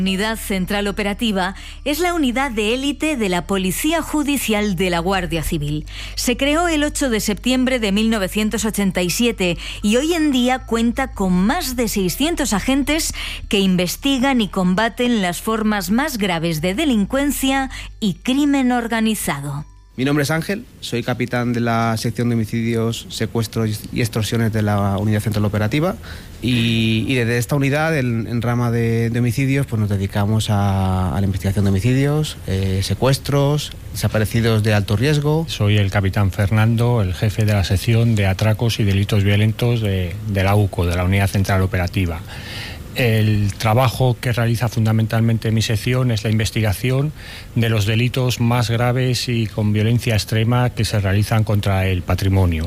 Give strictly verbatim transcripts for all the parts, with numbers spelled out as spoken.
Unidad Central Operativa es la unidad de élite de la Policía Judicial de la Guardia Civil. Se creó el ocho de septiembre de mil novecientos ochenta y siete y hoy en día cuenta con más de seiscientos agentes que investigan y combaten las formas más graves de delincuencia y crimen organizado. Mi nombre es Ángel, soy capitán de la sección de homicidios, secuestros y extorsiones de la Unidad Central Operativa y, y desde esta unidad, en, en rama de, de homicidios, pues nos dedicamos a, a la investigación de homicidios, eh, secuestros, desaparecidos de alto riesgo. Soy el capitán Fernando, el jefe de la sección de atracos y delitos violentos de, de la U C O, de la Unidad Central Operativa. El trabajo que realiza fundamentalmente mi sección es la investigación de los delitos más graves y con violencia extrema que se realizan contra el patrimonio.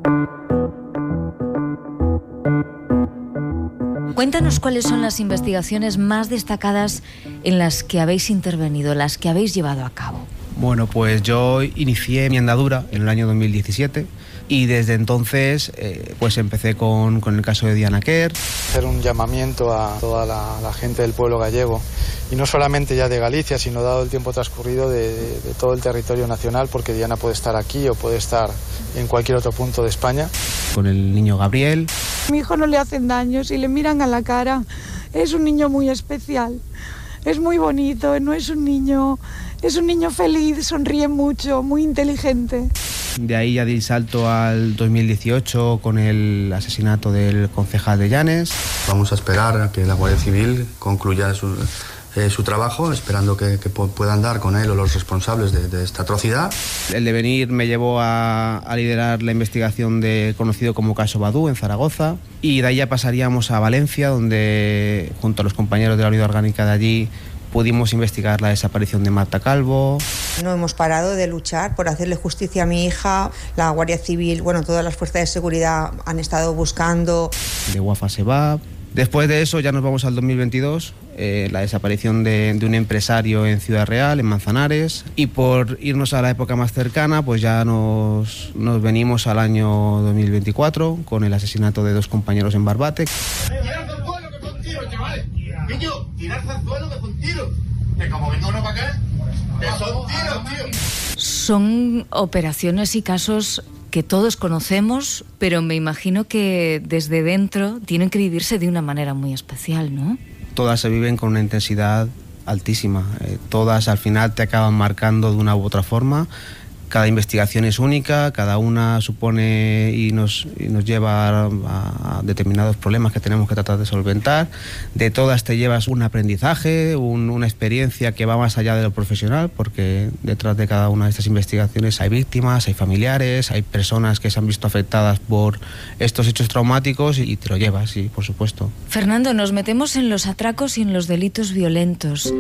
Cuéntanos cuáles son las investigaciones más destacadas en las que habéis intervenido, las que habéis llevado a cabo. Bueno, pues yo inicié mi andadura en el año dos mil diecisiete y desde entonces eh, pues empecé con, con el caso de Diana Quer. Hacer un llamamiento a toda la, la gente del pueblo gallego, y no solamente ya de Galicia, sino dado el tiempo transcurrido de, de, de todo el territorio nacional, porque Diana puede estar aquí o puede estar en cualquier otro punto de España. Con el niño Gabriel. A mi hijo no le hacen daño, si le miran a la cara, es un niño muy especial, es muy bonito, no es un niño... Es un niño feliz, sonríe mucho, muy inteligente. De ahí ya di salto al dos mil dieciocho con el asesinato del concejal de Llanes. Vamos a esperar a que la Guardia Civil concluya su, eh, su trabajo, esperando que, que puedan dar con él o los responsables de, de esta atrocidad. El devenir me llevó a, a liderar la investigación de conocido como caso Badú en Zaragoza, y de ahí ya pasaríamos a Valencia, donde junto a los compañeros de la unidad orgánica de allí pudimos investigar la desaparición de Marta Calvo. No hemos parado de luchar por hacerle justicia a mi hija. La Guardia Civil, bueno, todas las fuerzas de seguridad han estado buscando. De Wafa Sebab. Después de eso ya nos vamos al dos mil veintidós, eh, la desaparición de, de un empresario en Ciudad Real, en Manzanares. Y por irnos a la época más cercana, pues ya nos, nos venimos al año dos mil veinticuatro con el asesinato de dos compañeros en Barbate. Niño, tirarse al suelo que son tiros. Que como venga uno para acá, que son tiros, tío. Son operaciones y casos que todos conocemos, pero me imagino que desde dentro tienen que vivirse de una manera muy especial, ¿no? Todas se viven con una intensidad altísima. Eh, todas al final te acaban marcando de una u otra forma. Cada investigación es única, cada una supone y nos, y nos lleva a, a determinados problemas que tenemos que tratar de solventar. De todas te llevas un aprendizaje, un, una experiencia que va más allá de lo profesional, porque detrás de cada una de estas investigaciones hay víctimas, hay familiares, hay personas que se han visto afectadas por estos hechos traumáticos y te lo llevas, sí, por supuesto. Fernando, nos metemos en los atracos y en los delitos violentos.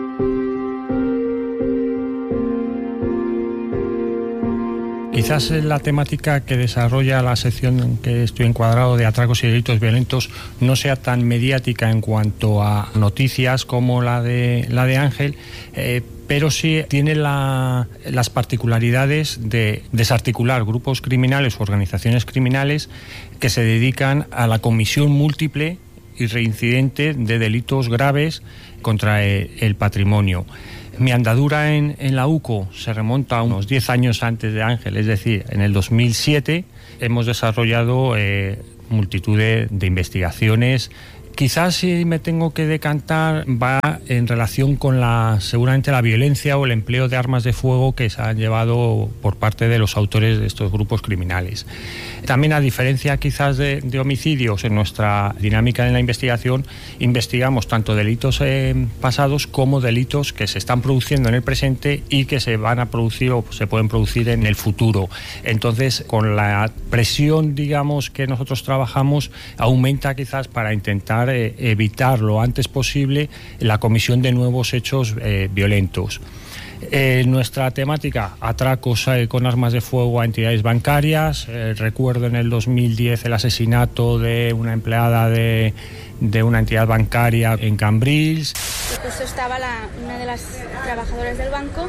Quizás la temática que desarrolla la sección en que estoy encuadrado de atracos y delitos violentos no sea tan mediática en cuanto a noticias como la de, la de Ángel, eh, pero sí tiene la, las particularidades de desarticular grupos criminales o organizaciones criminales que se dedican a la comisión múltiple y reincidente de delitos graves contra el, el patrimonio. Mi andadura en, en la U C O se remonta a unos diez años antes de Ángel, es decir, en el dos mil siete hemos desarrollado eh, multitud de, de investigaciones. Quizás si me tengo que decantar va en relación con la seguramente la violencia o el empleo de armas de fuego que se han llevado por parte de los autores de estos grupos criminales. También, a diferencia quizás de, de homicidios, en nuestra dinámica en la investigación investigamos tanto delitos eh, pasados como delitos que se están produciendo en el presente y que se van a producir o se pueden producir en el futuro. Entonces, con la presión, digamos, que nosotros trabajamos, aumenta quizás para intentar evitar lo antes posible la comisión de nuevos hechos eh, violentos. Eh, nuestra temática, atracos eh, con armas de fuego a entidades bancarias. Eh, recuerdo en el dos mil diez el asesinato de una empleada de, de una entidad bancaria en Cambrils. Justo estaba la, una de las trabajadoras del banco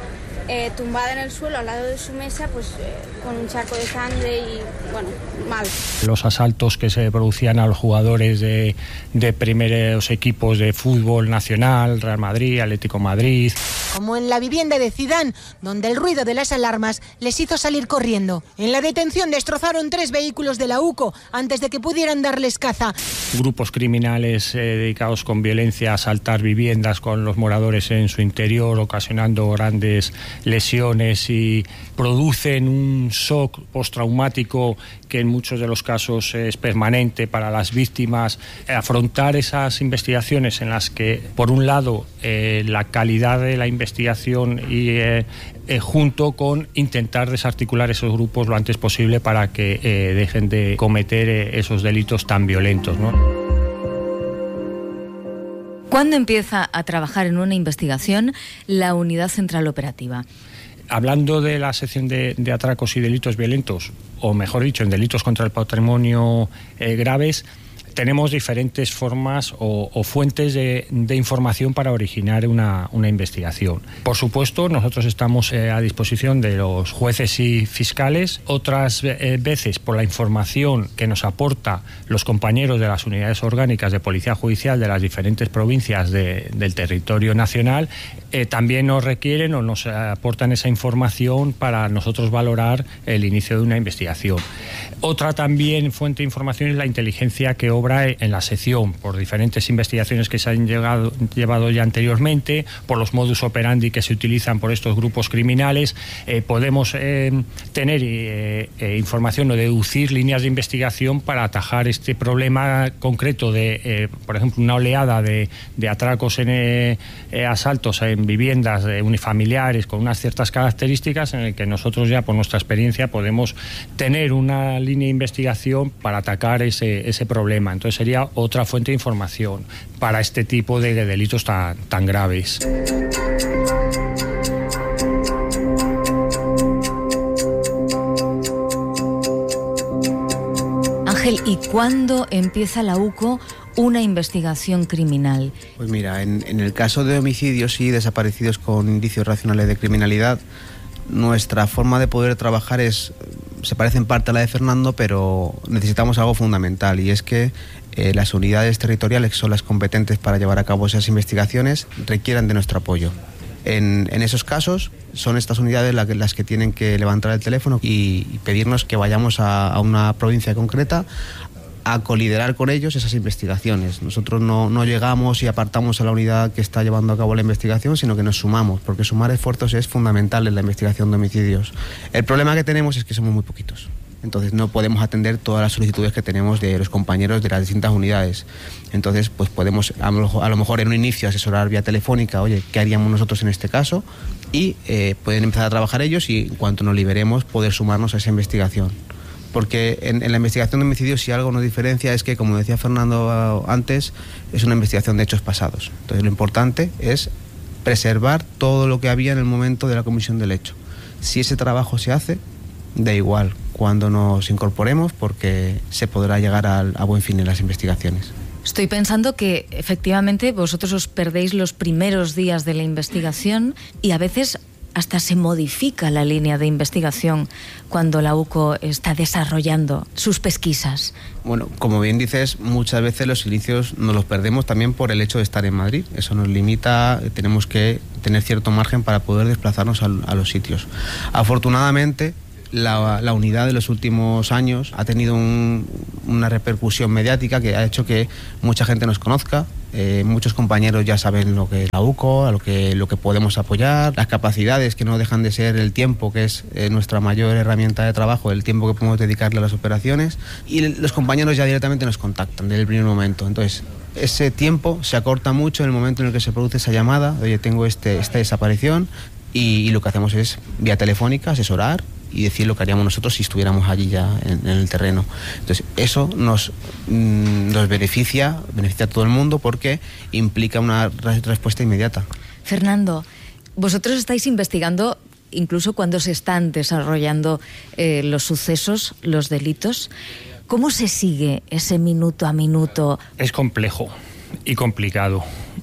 eh, tumbada en el suelo al lado de su mesa, pues eh, con un charco de sangre y, bueno, mal. Los asaltos que se producían a los jugadores de, de primeros equipos de fútbol nacional, Real Madrid, Atlético Madrid. Como en la vivienda de Zidane, donde el ruido de las alarmas les hizo salir corriendo. En la detención destrozaron tres vehículos de la UCO antes de que pudieran darles caza. Grupos criminales eh, dedicados con violencia a asaltar viviendas con los moradores en su interior, ocasionando grandes lesiones y producen un shock postraumático que en muchos de los casos es permanente para las víctimas. Afrontar esas investigaciones en las que, por un lado, eh, la calidad de la investigación y eh, eh, junto con intentar desarticular esos grupos lo antes posible para que eh, dejen de cometer eh, esos delitos tan violentos, ¿no? ¿Cuándo empieza a trabajar en una investigación la Unidad Central Operativa? Hablando de la sección de, de atracos y delitos violentos, o mejor dicho, en delitos contra el patrimonio eh, graves, tenemos diferentes formas o, o fuentes de, de información para originar una, una investigación. Por supuesto, nosotros estamos eh, a disposición de los jueces y fiscales. Otras eh, veces, por la información que nos aporta los compañeros de las unidades orgánicas de Policía Judicial de las diferentes provincias de, del territorio nacional, eh, también nos requieren o nos aportan esa información para nosotros valorar el inicio de una investigación. Otra también fuente de información es la inteligencia que obra en la sección por diferentes investigaciones que se han llegado, llevado ya anteriormente, por los modus operandi que se utilizan por estos grupos criminales. Eh, podemos eh, tener eh, eh, información o deducir líneas de investigación para atajar este problema concreto de, eh, por ejemplo, una oleada de, de atracos en eh, eh, asaltos en viviendas eh, unifamiliares con unas ciertas características, en el que nosotros ya por nuestra experiencia podemos tener una línea de investigación para atacar ese, ese problema. Entonces sería otra fuente de información para este tipo de delitos tan, tan graves. Ángel, ¿y cuándo empieza la UCO una investigación criminal? Pues mira, en, en el caso de homicidios y desaparecidos con indicios racionales de criminalidad, nuestra forma de poder trabajar es, se parece en parte a la de Fernando, pero necesitamos algo fundamental, y es que eh, las unidades territoriales, que son las competentes para llevar a cabo esas investigaciones, requieran de nuestro apoyo. En, en esos casos son estas unidades la que, las que tienen que levantar el teléfono y, y pedirnos que vayamos a, a una provincia concreta a coliderar con ellos esas investigaciones. Nosotros no, no llegamos y apartamos a la unidad que está llevando a cabo la investigación, sino que nos sumamos, porque sumar esfuerzos es fundamental en la investigación de homicidios. El problema que tenemos es que somos muy poquitos. Entonces no podemos atender todas las solicitudes que tenemos de los compañeros de las distintas unidades. Entonces pues podemos a lo, a lo mejor en un inicio asesorar vía telefónica, oye, ¿qué haríamos nosotros en este caso? Y eh, pueden empezar a trabajar ellos y en cuanto nos liberemos poder sumarnos a esa investigación. Porque en, en la investigación de homicidios, si algo nos diferencia, es que, como decía Fernando antes, es una investigación de hechos pasados. Entonces lo importante es preservar todo lo que había en el momento de la comisión del hecho. Si ese trabajo se hace, da igual cuando nos incorporemos, porque se podrá llegar a, a buen fin en las investigaciones. Estoy pensando que efectivamente vosotros os perdéis los primeros días de la investigación y a veces hasta se modifica la línea de investigación cuando la UCO está desarrollando sus pesquisas. Bueno, como bien dices, muchas veces los inicios nos los perdemos también por el hecho de estar en Madrid. Eso nos limita, tenemos que tener cierto margen para poder desplazarnos a, a los sitios. Afortunadamente, La, la unidad de los últimos años ha tenido un, una repercusión mediática que ha hecho que mucha gente nos conozca. Eh, muchos compañeros ya saben lo que es la UCO, a lo que, lo que podemos apoyar, las capacidades que no dejan de ser el tiempo, que es eh, nuestra mayor herramienta de trabajo, el tiempo que podemos dedicarle a las operaciones, y los compañeros ya directamente nos contactan desde el primer momento. Entonces, ese tiempo se acorta mucho en el momento en el que se produce esa llamada, oye, tengo este, esta desaparición, y, y lo que hacemos es, vía telefónica, asesorar y decir lo que haríamos nosotros si estuviéramos allí ya en, en el terreno. Entonces eso nos, mm, nos beneficia, beneficia a todo el mundo, porque implica una re- respuesta inmediata. Fernando, vosotros estáis investigando incluso cuando se están desarrollando eh, los sucesos, los delitos. ¿Cómo se sigue ese minuto a minuto? Es complejo y complicado.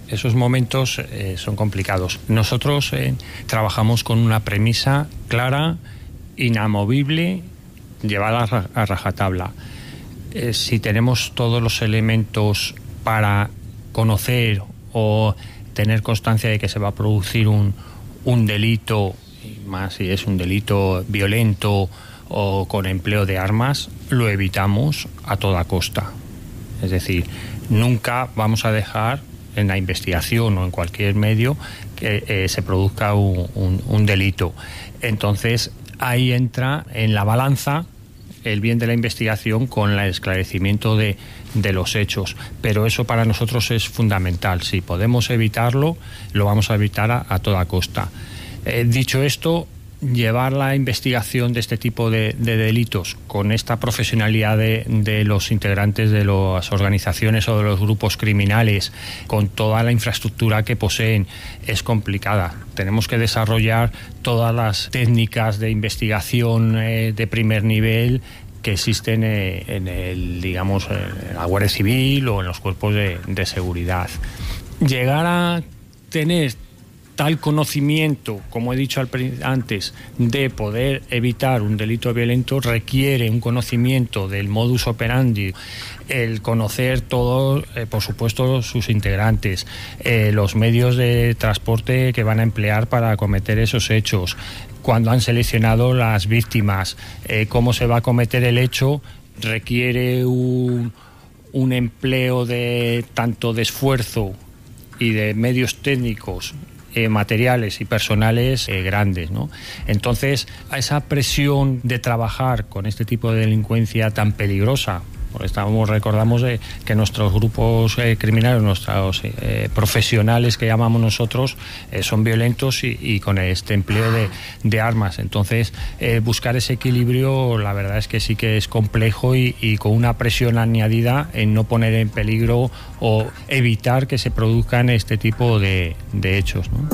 esos momentos eh, son complicados. Nosotros eh, trabajamos con una premisa clara, inamovible, llevada a rajatabla. Eh, si tenemos todos los elementos para conocer o tener constancia de que se va a producir un, un delito, y más si es un delito violento o con empleo de armas, lo evitamos a toda costa. Es decir, nunca vamos a dejar en la investigación o en cualquier medio que eh, se produzca un, un, un delito. Entonces, ahí entra en la balanza el bien de la investigación con el esclarecimiento de, de los hechos. Pero eso para nosotros es fundamental. Si podemos evitarlo, lo vamos a evitar a, a toda costa. Eh, dicho esto, llevar la investigación de este tipo de, de delitos con esta profesionalidad de, de los integrantes de las organizaciones o de los grupos criminales, con toda la infraestructura que poseen, es complicada. Tenemos que desarrollar todas las técnicas de investigación eh, de primer nivel que existen eh, en el, digamos, en la Guardia Civil o en los cuerpos de, de seguridad. Llegar a tener tal conocimiento, como he dicho antes, de poder evitar un delito violento requiere un conocimiento del modus operandi, el conocer todos, eh, por supuesto, sus integrantes, eh, los medios de transporte que van a emplear para cometer esos hechos, cuando han seleccionado las víctimas, eh, cómo se va a cometer el hecho, requiere un, un empleo de tanto de esfuerzo y de medios técnicos, Eh, materiales y personales eh, grandes, ¿no? Entonces, a esa presión de trabajar con este tipo de delincuencia tan peligrosa, porque estamos, recordamos de que nuestros grupos eh, criminales, nuestros eh, profesionales que llamamos nosotros, eh, son violentos y, y con este empleo de, de armas. Entonces, eh, buscar ese equilibrio, la verdad es que sí que es complejo y, y con una presión añadida en no poner en peligro o evitar que se produzcan este tipo de, de hechos, ¿no?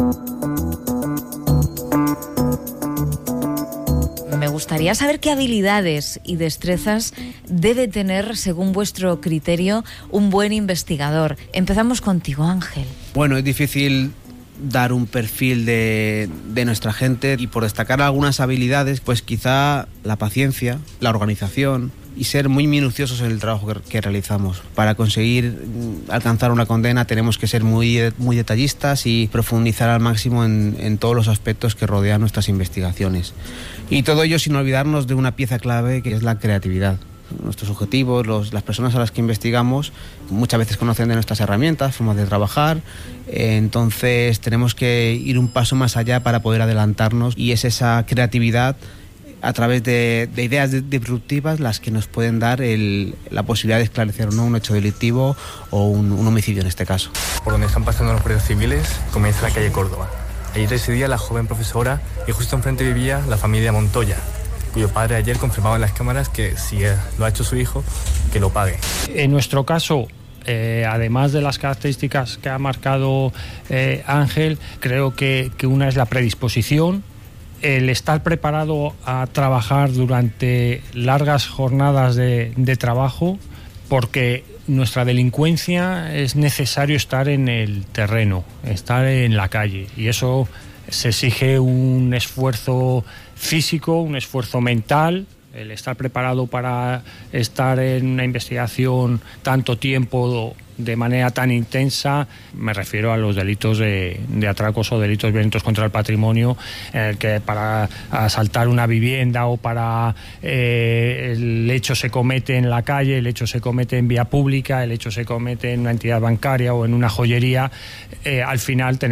Me gustaría saber qué habilidades y destrezas debe tener, según vuestro criterio, un buen investigador. Empezamos contigo, Ángel. Bueno, es difícil dar un perfil de, de nuestra gente, y por destacar algunas habilidades, pues quizá la paciencia, la organización y ser muy minuciosos en el trabajo que, que realizamos. Para conseguir alcanzar una condena tenemos que ser muy, muy detallistas y profundizar al máximo en, en todos los aspectos que rodean nuestras investigaciones. Y todo ello sin olvidarnos de una pieza clave, que es la creatividad. Nuestros objetivos, los, las personas a las que investigamos muchas veces conocen de nuestras herramientas, formas de trabajar, eh, entonces tenemos que ir un paso más allá para poder adelantarnos, y es esa creatividad a través de, de ideas disruptivas las que nos pueden dar el, la posibilidad de esclarecer o no un hecho delictivo o un, un homicidio en este caso. Por donde están pasando los guardias civiles comienza la calle Córdoba. Allí residía la joven profesora y justo enfrente vivía la familia Montoya, cuyo padre ayer confirmaba en las cámaras que si lo ha hecho su hijo, que lo pague. En nuestro caso, eh, además de las características que ha marcado eh, Ángel, creo que, que una es la predisposición, el estar preparado a trabajar durante largas jornadas de, de trabajo, porque nuestra delincuencia es necesario estar en el terreno, estar en la calle, y eso se exige un esfuerzo físico, un esfuerzo mental, el estar preparado para estar en una investigación tanto tiempo de manera tan intensa. Me refiero a los delitos de, de atracos o delitos violentos contra el patrimonio, en el que para asaltar una vivienda o para eh, el hecho se comete en la calle, el hecho se comete en vía pública, el hecho se comete en una entidad bancaria o en una joyería, eh, al final tenemos